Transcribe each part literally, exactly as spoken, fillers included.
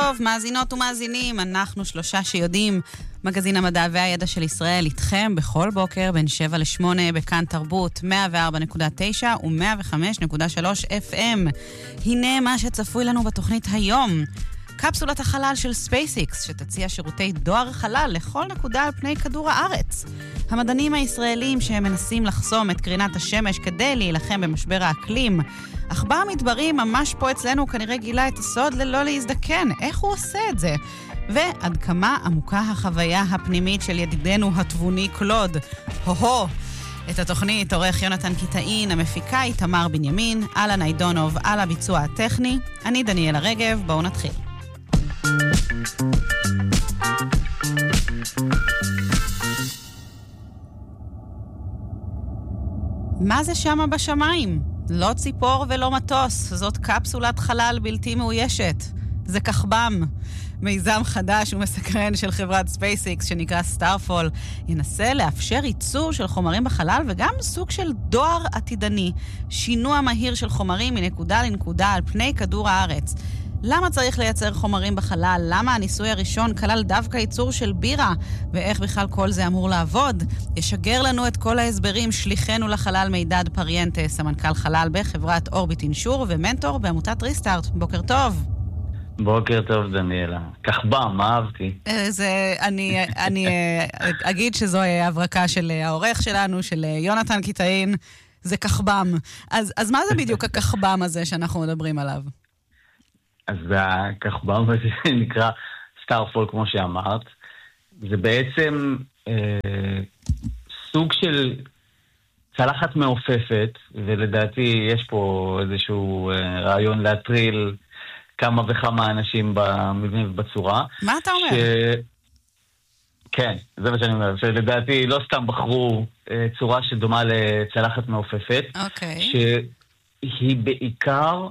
טוב, מאזינות ומאזינים, אנחנו שלושה שיודעים, מגזין המדע והידע של ישראל איתכם בכל בוקר בין שבע לשמונה בכאן תרבות מאה וארבע נקודה תשע ו-מאה וחמש נקודה שלוש אף אם. הנה מה שצפוי לנו בתוכנית היום. קפסולת החלל של ספייסיקס, שתציע שירותי דואר חלל לכל נקודה על פני כדור הארץ. המדענים הישראלים שמנסים לחסום את קרינת השמש כדי להילחם במשבר האקלים. עכבר מדברי ממש פה אצלנו כנראה גילה את הסוד ללא להזדקן. איך הוא עושה את זה? ועד כמה עמוקה החוויה הפנימית של ידידנו התבוני קלוד. הו-הו! את התוכנית עורך יונתן קיטאין, המפיקה היא תמר בנימין, אלן איידונוב על הביצוע הטכני. אני דניאלה רגב, בואו נתחיל. מה זה שמה בשמיים? לא ציפור ולא מטוס, זאת קפסולת חלל בלתי מאוישת. זה כחב"ם. מיזם חדש ומסקרן של חברת ספייסיקס שנקרא סטארפול ינסה לאפשר ייצור של חומרים בחלל וגם סוג של דואר עתידני, שינוע מהיר של חומרים מנקודה לנקודה על פני כדור הארץ. למה צריך לייצר חומרים בחלל? למה הניסוי הראשון כלל דווקא ייצור של בירה? ואיך בכלל כל זה אמור לעבוד? ישגר לנו את כל ההסברים שליחנו לחלל מידד פריינטה, סמנכ"ל חלל בחברת אורביט אינשור ומנטור בעמותת ריסטארט. בוקר טוב. בוקר טוב דניאלה. כחב"ם, מה אהבתי? זה, אני, אני אגיד שזו הברקה של העורך שלנו, של יונתן קיטאין. זה כחב"ם. אז, אז מה זה בדיוק הכחב"ם הזה שאנחנו מדברים עליו? אז הכחב"ם הזה נקרא סטארפול, כמו שאמרת. זה בעצם אה, סוג של צלחת מעופפת, ולדעתי יש פה איזשהו אה, רעיון להטריל כמה וכמה אנשים במבנה ובצורה. מה אתה אומר? ש... כן, זה מה שאני אומר. שלדעתי לא סתם בחרו אה, צורה שדומה לצלחת מעופפת. אוקיי. שהיא בעיקר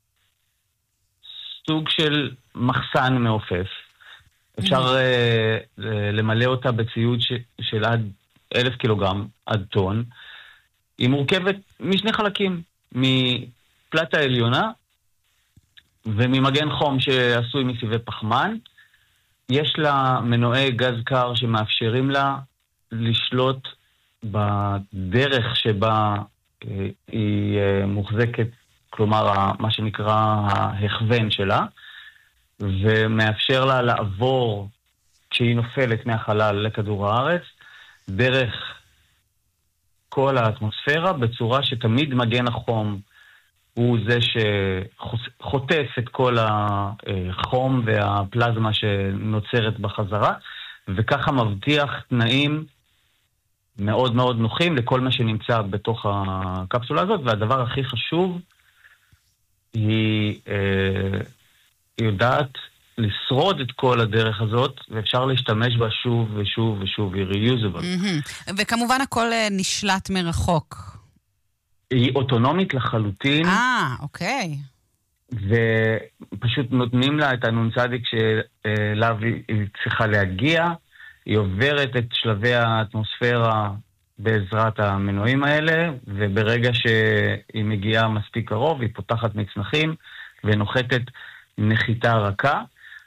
סוג של מחסן מעופף. אפשר uh, למלא אותה בציוד ש, של עד אלף קילוגרם, עד טון. היא מורכבת משני חלקים, מפלטה עליונה וממגן חום שעשוי מסיבי פחמן. יש לה מנועי גז קר שמאפשרים לה לשלוט בדרך שבה uh, היא uh, מוחזקת, כלומר, מה שנקרא ההכוון שלה, ומאפשר לה לעבור, כשהיא נופלת מהחלל לכדור הארץ, דרך כל האטמוספירה, בצורה שתמיד מגן החום הוא זה שחוטף את כל החום והפלזמה שנוצרת בחזרה, וככה מבטיח תנאים מאוד מאוד נוחים לכל מה שנמצא בתוך הקפסולה הזאת, והדבר הכי חשוב, היא אה, יודעת לשרוד את כל הדרך הזאת, ואפשר להשתמש בה שוב ושוב ושוב, היא reusable. Mm-hmm. וכמובן הכל נשלט מרחוק. היא אוטונומית לחלוטין. אה, אוקיי. ופשוט נותנים לה את הנון צדיק שאליו היא צריכה להגיע, היא עוברת את שלבי האטמוספירה בעזרת המנועים האלה, וברגע שהיא מגיעה מספיק קרוב, היא פותחת מצנחים ונוחתת נחיתה רכה,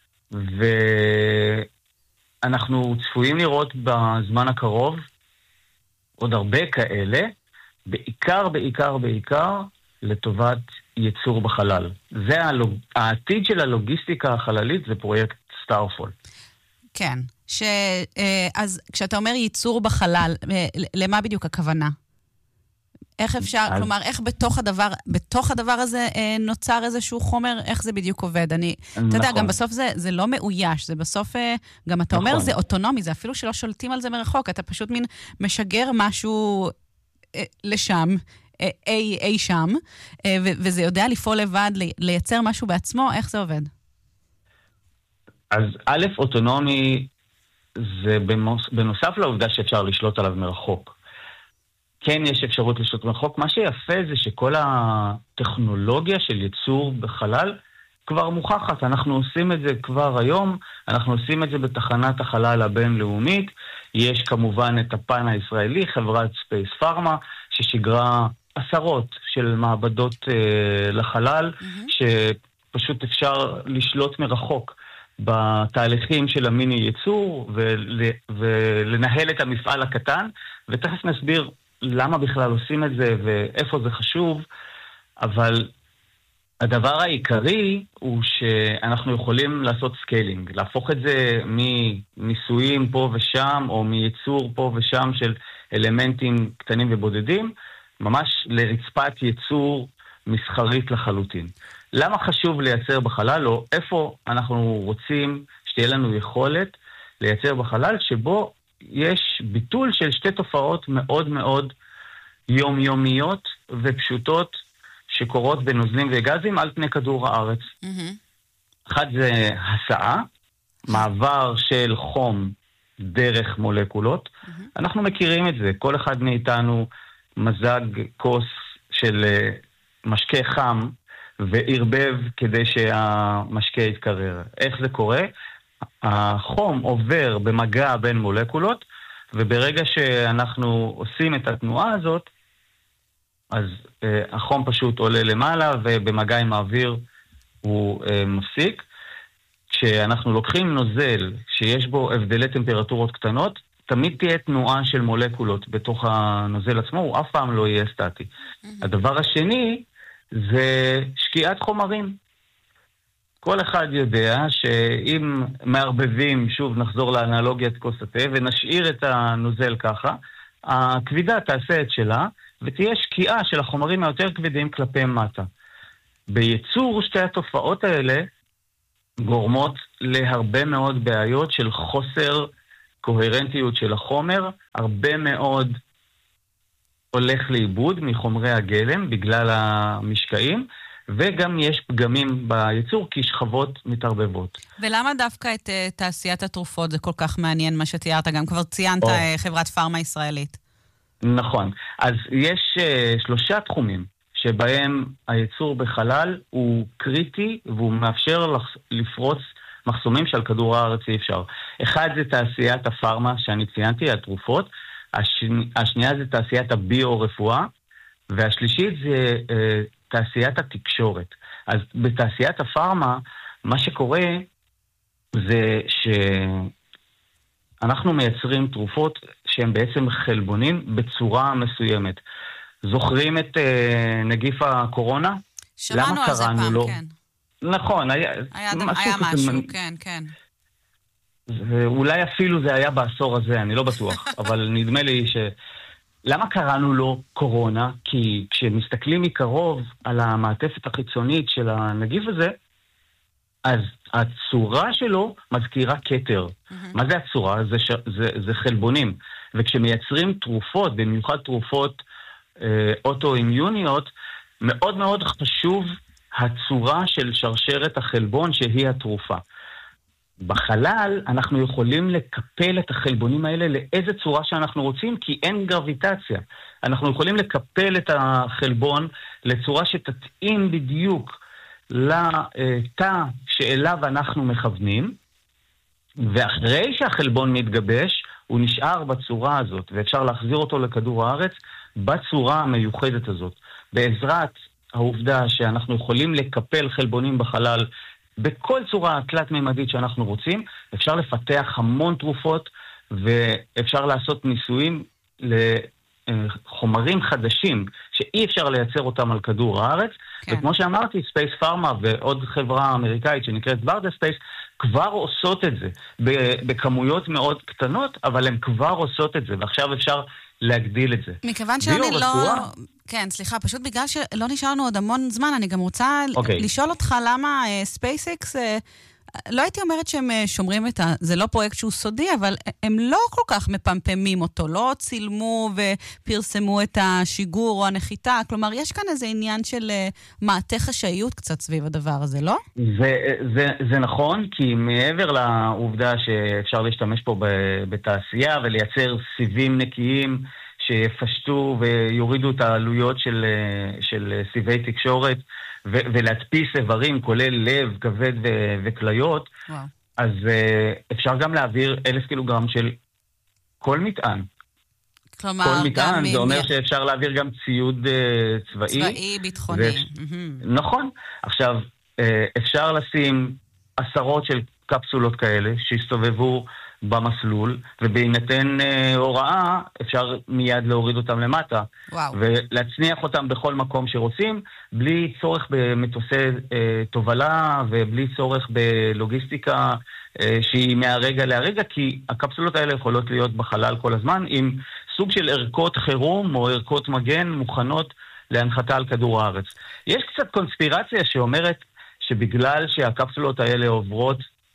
ואנחנו צפויים לראות בזמן הקרוב עוד הרבה כאלה, בעיקר, בעיקר, בעיקר לטובת ייצור בחלל. זה הלוג... העתיד של הלוגיסטיקה החללית, זה פרויקט סטארפול. כן. ש, אז כשאתה אומר ייצור בחלל, למה בדיוק הכוונה? איך אפשר, אז... כלומר, איך בתוך הדבר, בתוך הדבר הזה נוצר איזשהו חומר, איך זה בדיוק עובד? אני, נכון. אתה יודע, גם בסוף זה, זה לא מאויש, זה בסוף, גם אתה נכון. אומר, זה אוטונומי, זה אפילו שלא שולטים על זה מרחוק, אתה פשוט מין משגר משהו לשם, אי, אי שם, ו, וזה יודע לפעול לבד, לייצר משהו בעצמו, איך זה עובד? אז א', אוטונומי, זה בנוסף לעובדה שאפשר לשלוט עליו מרחוק. כן, יש אפשרות לשלוט מרחוק. מה שיפה זה שכל הטכנולוגיה של ייצור בחלל כבר מוכחת. אנחנו עושים את זה כבר היום, אנחנו עושים את זה בתחנת החלל הבינלאומית. יש כמובן את הפן הישראלי, חברת ספייס פארמה, ששיגרה עשרות של מעבדות אה, לחלל, mm-hmm. שפשוט אפשר לשלוט מרחוק. בתהליכים של המיני ייצור, ול, ולנהל את המפעל הקטן, ותכף נסביר למה בכלל עושים את זה, ואיפה זה חשוב, אבל הדבר העיקרי הוא שאנחנו יכולים לעשות סקיילינג, להפוך את זה מניסויים פה ושם, או מייצור פה ושם של אלמנטים קטנים ובודדים, ממש לרצפת ייצור מסחרית לחלוטין. למה חשוב לייצר בחלל, או איפה אנחנו רוצים שתהיה לנו יכולת לייצר בחלל, שבו יש ביטול של שתי תופעות מאוד מאוד יומיומיות ופשוטות, שקורות בנוזלים וגזים על פני כדור הארץ. Mm-hmm. אחד זה הסעה, מעבר של חום דרך מולקולות. Mm-hmm. אנחנו מכירים את זה. כל אחד מאיתנו מזג כוס של משקה חם וערבב כדי שהמשקה יתקרר. איך זה קורה? החום עובר במגע בין מולקולות, וברגע שאנחנו עושים את התנועה הזאת, אז uh, החום פשוט עולה למעלה, ובמגע עם האוויר הוא uh, מפסיק. כשאנחנו לוקחים נוזל שיש בו הבדלי טמפרטורות קטנות, תמיד תהיה תנועה של מולקולות בתוך הנוזל עצמו, הוא אף פעם לא יהיה סטטי. Mm-hmm. הדבר השני זה שקיעת חומרים. כל אחד יודע שאם מערבבים, שוב נחזור לאנלוגיית כוס התה, ונשאיר את הנוזל ככה, הכבידה תעשה את שלה, ותהיה שקיעה של החומרים היותר כבדים כלפי מטה. בייצור שתי התופעות האלה גורמות להרבה מאוד בעיות של חוסר קוהרנטיות של החומר, הרבה מאוד הולך לאיבוד מחומרי הגלם בגלל המשקעים, וגם יש פגמים בייצור כי שכבות מתערבבות. ולמה דווקא את uh, תעשיית התרופות זה כל כך מעניין מה שתיארת? גם כבר ציינת oh. חברת פארמה ישראלית. נכון. אז יש uh, שלושה תחומים שבהם הייצור בחלל הוא קריטי, והוא מאפשר לפרוץ מחסומים שעל כדור הארץ אי אפשר. אחד זה תעשיית הפארמה שאני ציינתי, התרופות. השני, השנייה זה תעשיית הביו-רפואה, והשלישית זה uh, תעשיית התקשורת. אז בתעשיית הפארמה, מה שקורה זה שאנחנו מייצרים תרופות שהן בעצם חלבונים בצורה מסוימת. זוכרים את uh, נגיף הקורונה? שמענו על זה פעם, לו? כן. נכון, היה, היה, משהו, היה משהו, מ... כן, כן. אולי אפילו זה היה בעשור הזה, אני לא בטוח, אבל נדמה לי ש... למה קראנו לו קורונה? כי כשמסתכלים מקרוב על המעטפת החיצונית של הנגיף הזה, אז הצורה שלו מזכירה כתר. Mm-hmm. מה זה הצורה? זה, ש... זה, זה חלבונים. וכשמייצרים תרופות, במיוחד תרופות אה, אוטואימיוניות, מאוד מאוד חשוב הצורה של שרשרת החלבון שהיא התרופה. בחלל אנחנו יכולים לקפל את החלבונים האלה לאיזה צורה שאנחנו רוצים, כי אין גרביטציה. אנחנו יכולים לקפל את החלבון לצורה שתתאים בדיוק לתא שאליו אנחנו מכוונים, ואחרי שהחלבון מתגבש, הוא נשאר בצורה הזאת, ואפשר להחזיר אותו לכדור הארץ בצורה המיוחדת הזאת. בעזרת העובדה שאנחנו יכולים לקפל חלבונים בחלל בכל צורה תלת-ממדית שאנחנו רוצים, אפשר לפתח המון תרופות, ואפשר לעשות ניסויים לחומרים חדשים, שאי אפשר לייצר אותם על כדור הארץ, כן. וכמו שאמרתי, ספייס פארמה ועוד חברה אמריקאית שנקראת ברדה ספייס, כבר עושות את זה, בכמויות מאוד קטנות, אבל הן כבר עושות את זה, ועכשיו אפשר להגדיל את זה. מכיוון שאני לא... כן, סליחה, פשוט בגלל שלא נשארנו עוד המון זמן, אני גם רוצה okay. לשאול אותך למה ספייסיקס, uh, uh, לא הייתי אומרת שהם uh, שומרים את ה... זה לא פרויקט שהוא סודי, אבל הם לא כל כך מפמפמים אותו, לא צילמו ופרסמו את השיגור או הנחיתה, כלומר, יש כאן איזה עניין של uh, מעטה חשאיות קצת סביב הדבר הזה, לא? זה, זה, זה נכון, כי מעבר לעובדה שאפשר להשתמש פה בתעשייה ולייצר סיבים נקיים, שיפשטו ויורידו את העלויות של, של סיבי תקשורת, ו, ולהדפיס איברים, כולל לב, כבד ו, וכליות, וואו. אז אפשר גם להעביר אלף קילוגרם של כל מטען. כלומר, כל מטען, זה אומר מ... שאפשר להעביר גם ציוד צבאי. צבאי, ביטחוני. ו... Mm-hmm. נכון. עכשיו, אפשר לשים עשרות של קפסולות כאלה שהסתובבו במסלול, ובהינתן אה, הוראה אפשר מיד להוריד אותם למטה. וואו. ולהצניח אותם בכל מקום שרוצים, בלי צורך במטוסי אה, תובלה, ובלי צורך בלוגיסטיקה אה, שהיא מהרגע להרגע, כי הקפסולות האלה יכולות להיות בחלל כל הזמן, עם סוג של ערכות חירום או ערכות מגן מוכנות להנחתה על כדור הארץ. יש קצת קונספירציה שאומרת שבגלל שהקפסולות האלה עוברות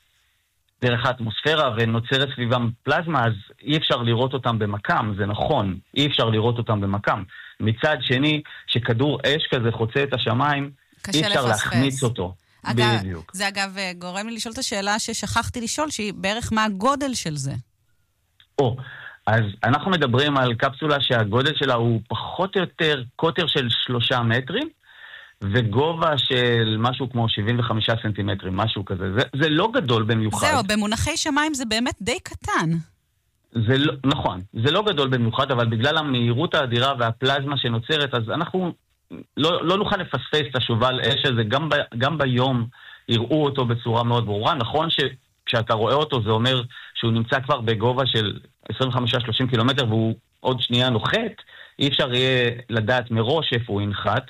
דרך האטמוספירה ונוצרת סביבם פלזמה, אז אי אפשר לראות אותם במקם, זה נכון, אי אפשר לראות אותם במקם. מצד שני, שכדור אש כזה חוצה את השמיים, אי אפשר לפספס. להחמיץ אותו. אגב, בדיוק. זה אגב גורם לי לשאול את השאלה ששכחתי לשאול, שהיא בערך מה הגודל של זה. או, אז אנחנו מדברים על קפסולה שהגודל שלה הוא פחות או יותר קוטר של שלושה מטרים, וגובה של משהו כמו שבעים וחמישה סנטימטרים, משהו כזה. זה, זה לא גדול במיוחד. זהו, במונחי שמיים זה באמת די קטן. זה לא, נכון, זה לא גדול במיוחד, אבל בגלל המהירות האדירה והפלזמה שנוצרת, אז אנחנו לא, לא נוכל לפספס את השובל אש הזה, גם, ב, גם ביום יראו אותו בצורה מאוד ברורה. נכון שכשאתה רואה אותו זה אומר שהוא נמצא כבר בגובה של עשרים וחמישה שלושים קילומטר, והוא עוד שנייה נוחת, אי אפשר יהיה לדעת מראש איפה הוא ינחת,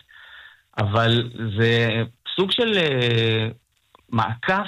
אבל זה סוג של uh, מעקף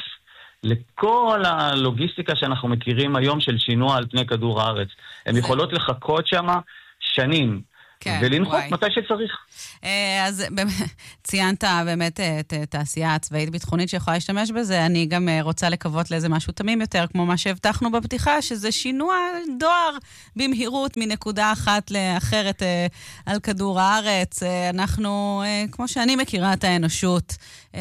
לכל הלוגיסטיקה שאנחנו מכירים היום של שינוע על פני כדור הארץ. הן זה... יכולות לחכות שם שנים, כן, ולנחות מתי שצריך. אז ציינת באמת את התעשייה הצבאית ביטחונית שיכולה להשתמש בזה. אני גם רוצה לקוות לאיזה משהו תמים יותר, כמו מה שהבטחנו בפתיחה, שזה שינוע דואר במהירות מנקודה אחת לאחרת על כדור הארץ. אנחנו, כמו שאני מכירה את האנושות,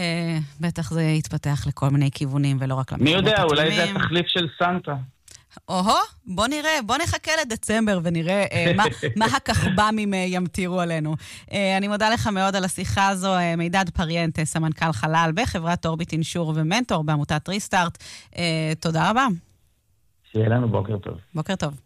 בטח זה יתפתח לכל מיני כיוונים ולא רק למקומות התמימים. מי יודע, אולי זה התחליף של סנטה. או-הו, בוא נראה, בוא נחכה לדצמבר ונראה אה, מה, מה הכחב"מים אה, ימטירו עלינו. אה, אני מודה לך מאוד על השיחה הזו. אה, מידד פריאנט, סמנכ"ל חלל בחברת אורביט אינשור ומנטור בעמותת ריסטארט. אה, תודה רבה. שיהיה לנו בוקר טוב. בוקר טוב.